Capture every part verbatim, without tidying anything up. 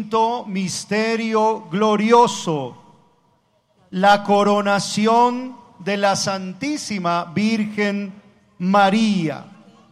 Quinto misterio glorioso, la coronación de la Santísima Virgen María.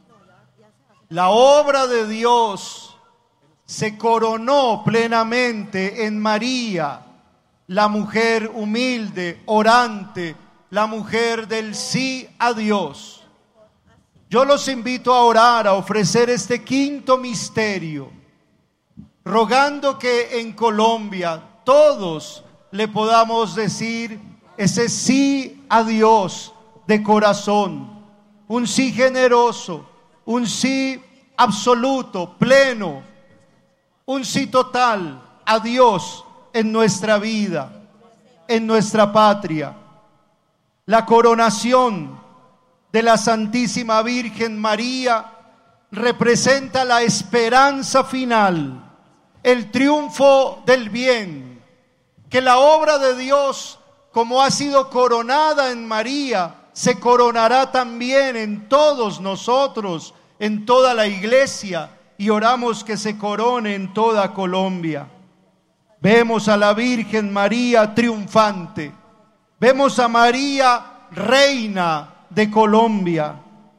La obra de Dios se coronó plenamente en María, la mujer humilde, orante, la mujer del sí a Dios. Yo los invito a orar, a ofrecer este quinto misterio, rogando que en Colombia todos le podamos decir ese sí a Dios de corazón, un sí generoso, un sí absoluto, pleno, un sí total a Dios en nuestra vida, en nuestra patria. La coronación de la Santísima Virgen María representa la esperanza final, el triunfo del bien, que la obra de Dios, como ha sido coronada en María, se coronará también en todos nosotros, en toda la iglesia, y oramos que se corone en toda Colombia. Vemos a la Virgen María triunfante, vemos a María reina de Colombia,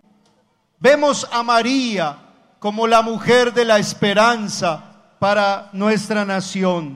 vemos a María como la mujer de la esperanza para nuestra nación.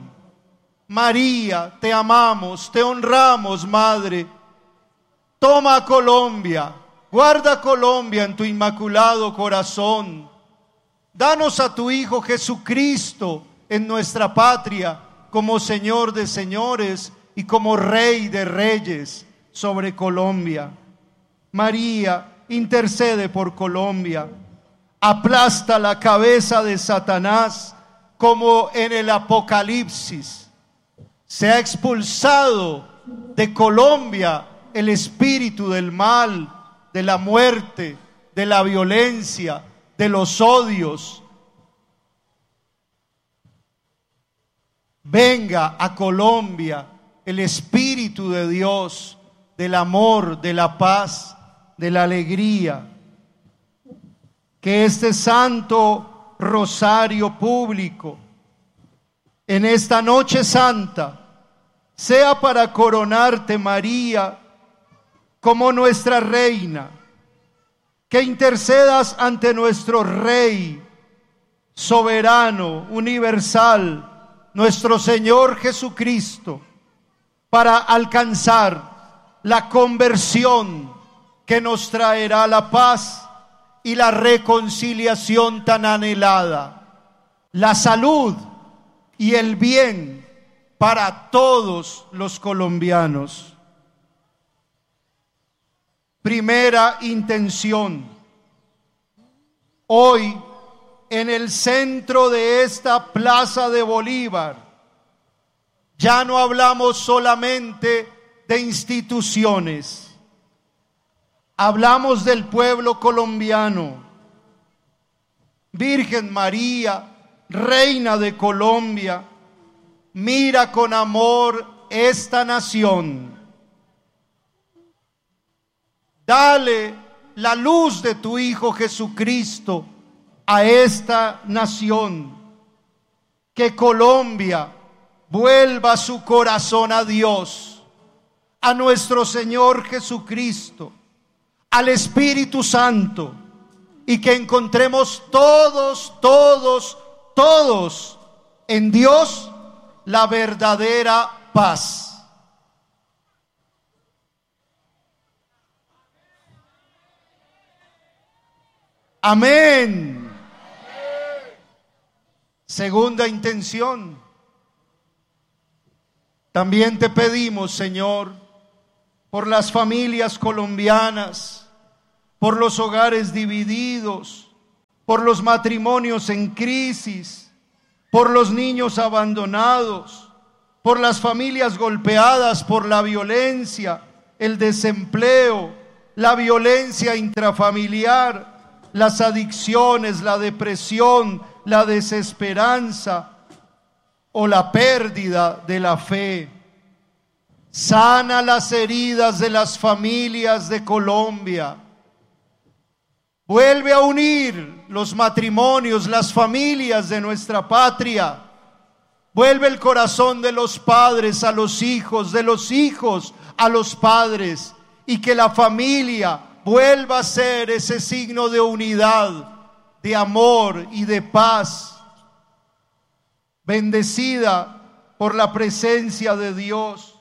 María, te amamos, te honramos, Madre. Toma Colombia, guarda Colombia en tu inmaculado corazón. Danos a tu Hijo Jesucristo en nuestra patria como Señor de señores y como Rey de reyes sobre Colombia. María, intercede por Colombia. Aplasta la cabeza de Satanás como en el Apocalipsis. Se ha expulsado de Colombia el espíritu del mal, de la muerte, de la violencia, de los odios. Venga a Colombia el Espíritu de Dios, del amor, de la paz, de la alegría. Que este santo rosario público en esta noche santa sea para coronarte, María, como nuestra reina, que intercedas ante nuestro Rey soberano, universal, nuestro Señor Jesucristo, para alcanzar la conversión que nos traerá la paz y la reconciliación tan anhelada, la salud y el bien para todos los colombianos. Primera intención. Hoy, en el centro de esta Plaza de Bolívar, ya no hablamos solamente de instituciones. Hablamos del pueblo colombiano. Virgen María, Reina de Colombia, mira con amor esta nación. Dale la luz de tu Hijo Jesucristo a esta nación. Que Colombia vuelva su corazón a Dios, a nuestro Señor Jesucristo, al Espíritu Santo, y que encontremos todos, todos, todos en Dios la verdadera paz. Amén. Segunda intención. También te pedimos, Señor, por las familias colombianas, por los hogares divididos, por los matrimonios en crisis, por los niños abandonados, por las familias golpeadas por la violencia, el desempleo, la violencia intrafamiliar, las adicciones, la depresión, la desesperanza o la pérdida de la fe. Sana las heridas de las familias de Colombia. Vuelve a unir los matrimonios, las familias de nuestra patria. Vuelve el corazón de los padres a los hijos, de los hijos a los padres, y que la familia vuelva a ser ese signo de unidad, de amor y de paz, bendecida por la presencia de Dios.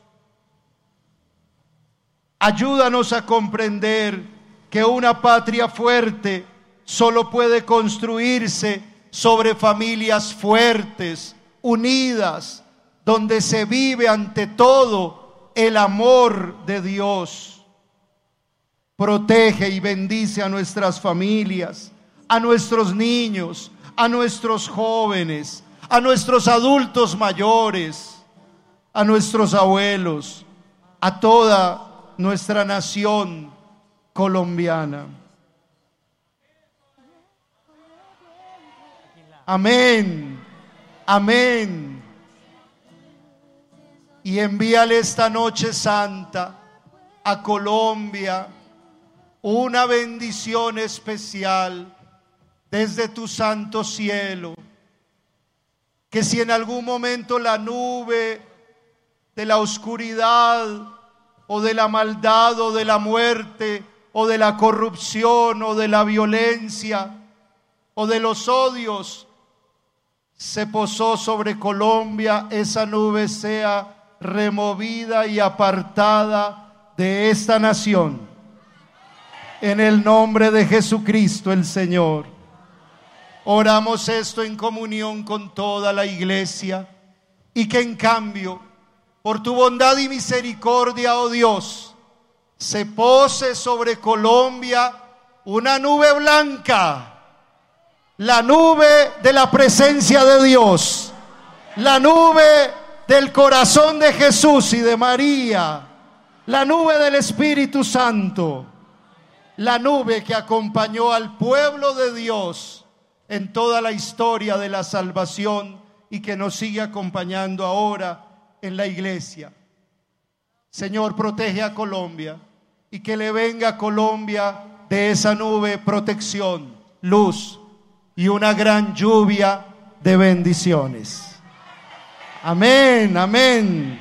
Ayúdanos a comprender que una patria fuerte solo puede construirse sobre familias fuertes, unidas, donde se vive ante todo el amor de Dios. Protege y bendice a nuestras familias, a nuestros niños, a nuestros jóvenes, a nuestros adultos mayores, a nuestros abuelos, a toda nuestra nación colombiana. Amén, amén. Y envíale esta noche santa a Colombia una bendición especial desde tu santo cielo. Que si en algún momento la nube de la oscuridad o de la maldad o de la muerte o de la corrupción o de la violencia o de los odios se posó sobre Colombia, esa nube sea removida y apartada de esta nación. En el nombre de Jesucristo el Señor. Oramos esto en comunión con toda la iglesia, y que en cambio, por tu bondad y misericordia, oh Dios, se pose sobre Colombia una nube blanca, la nube de la presencia de Dios, la nube del corazón de Jesús y de María, la nube del Espíritu Santo, la nube que acompañó al pueblo de Dios en toda la historia de la salvación y que nos sigue acompañando ahora en la iglesia. Señor, protege a Colombia y que le venga a Colombia de esa nube protección, luz y una gran lluvia de bendiciones. Amén, amén.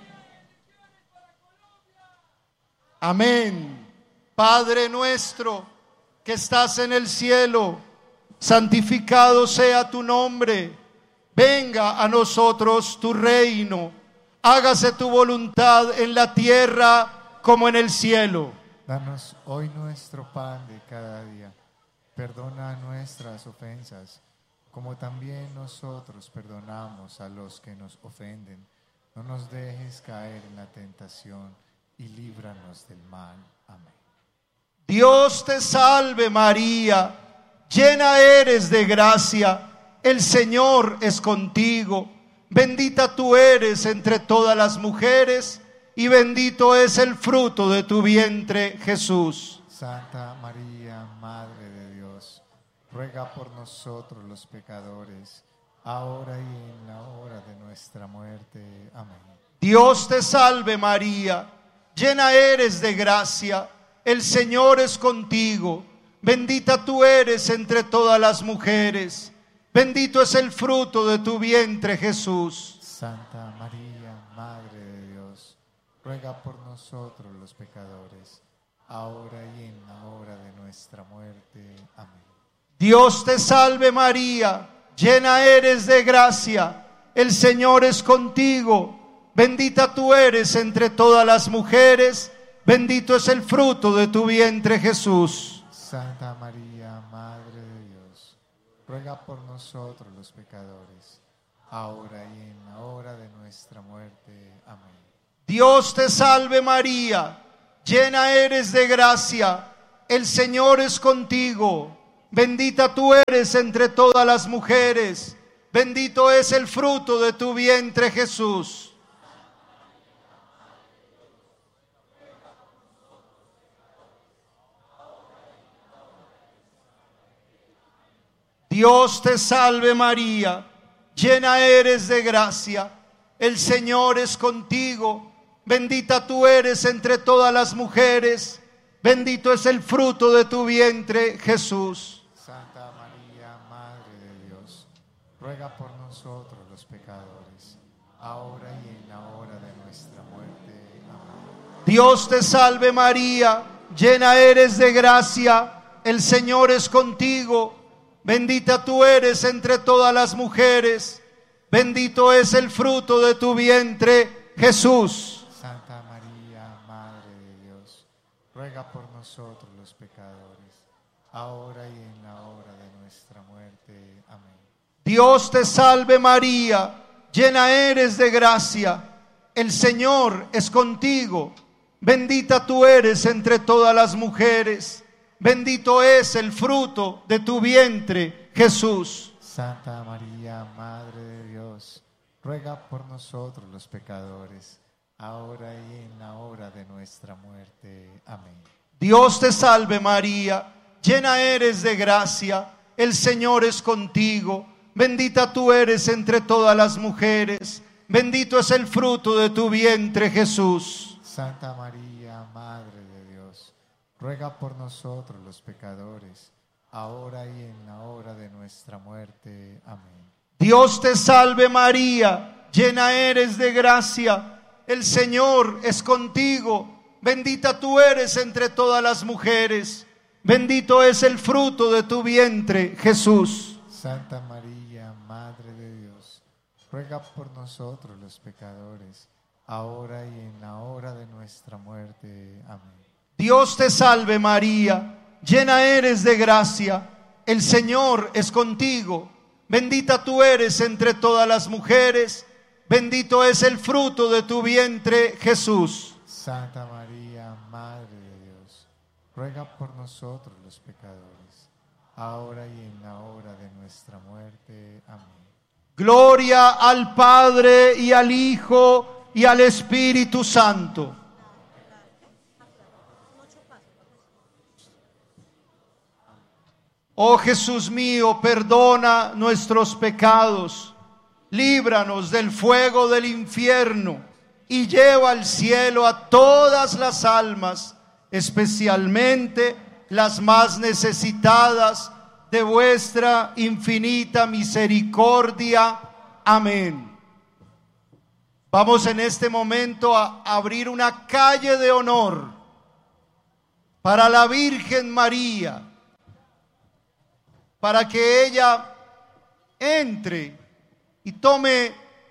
Amén. Padre nuestro que estás en el cielo, santificado sea tu nombre. Venga a nosotros tu reino. Hágase tu voluntad en la tierra como en el cielo. Danos hoy nuestro pan de cada día. Perdona nuestras ofensas, como también nosotros perdonamos a los que nos ofenden. No nos dejes caer en la tentación y líbranos del mal. Amén. Dios te salve María, llena eres de gracia, el Señor es contigo. Bendita tú eres entre todas las mujeres, y bendito es el fruto de tu vientre, Jesús. Santa María, Madre de Dios, ruega por nosotros los pecadores, ahora y en la hora de nuestra muerte. Amén. Dios te salve María, llena eres de gracia, el Señor es contigo. Bendita tú eres entre todas las mujeres, bendito es el fruto de tu vientre, Jesús. Santa María, Madre de Dios, ruega por nosotros los pecadores, ahora y en la hora de nuestra muerte. Amén. Dios te salve María, llena eres de gracia, el Señor es contigo. Bendita tú eres entre todas las mujeres, bendito es el fruto de tu vientre, Jesús. Santa María, Madre de Dios, ruega por nosotros los pecadores, ahora y en la hora de nuestra muerte. Amén. Dios te salve María, llena eres de gracia, el Señor es contigo. Bendita tú eres entre todas las mujeres, bendito es el fruto de tu vientre, Jesús. Dios te salve María, llena eres de gracia, el Señor es contigo. Bendita tú eres entre todas las mujeres, bendito es el fruto de tu vientre, Jesús. Santa María, Madre de Dios, ruega por nosotros los pecadores, ahora y en la hora de nuestra muerte. Amén. Dios te salve María, llena eres de gracia, el Señor es contigo, bendita tú eres entre todas las mujeres, bendito es el fruto de tu vientre, Jesús. Santa María, Madre de Dios, ruega por nosotros los pecadores, ahora y en la hora de nuestra muerte. Amén. Dios te salve María, llena eres de gracia, el Señor es contigo, bendita tú eres entre todas las mujeres, bendito es el fruto de tu vientre, Jesús. Santa María, Madre de Dios, ruega por nosotros los pecadores, ahora y en la hora de nuestra muerte. Amén. Dios te salve María, llena eres de gracia, el Señor es contigo, bendita tú eres entre todas las mujeres, bendito es el fruto de tu vientre, Jesús. Santa María, Madre de Dios, ruega por nosotros los pecadores, ahora y en la hora de nuestra muerte. Amén. Dios te salve María, llena eres de gracia, el Señor es contigo, bendita tú eres entre todas las mujeres, bendito es el fruto de tu vientre, Jesús. Santa María, Madre de Dios, ruega por nosotros los pecadores, ahora y en la hora de nuestra muerte. Amén. Dios te salve María, llena eres de gracia, el Señor es contigo, bendita tú eres entre todas las mujeres, bendito es el fruto de tu vientre, Jesús. Santa María, Madre de Dios, ruega por nosotros los pecadores, ahora y en la hora de nuestra muerte. Amén. Gloria al Padre y al Hijo y al Espíritu Santo. Oh Jesús mío, perdona nuestros pecados, líbranos del fuego del infierno y lleva al cielo a todas las almas, especialmente las más necesitadas de vuestra infinita misericordia. Amén. Vamos en este momento a abrir una calle de honor para la Virgen María, para que ella entre y tome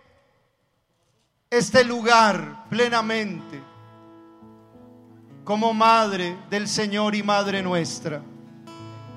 este lugar plenamente como Madre del Señor y Madre nuestra.